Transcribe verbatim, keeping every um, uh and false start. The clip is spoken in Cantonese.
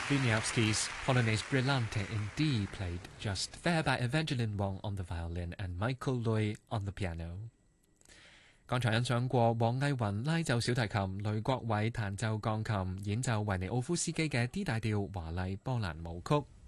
Wieniawski's Polonaise Brillante in D played just there by Evangeline Wong on the violin and Michael Lui on the piano。 剛才欣賞過黃藝雲拉奏小提琴、雷國偉彈奏鋼琴，演奏維尼奧夫斯基嘅 D 大調華麗波蘭舞曲。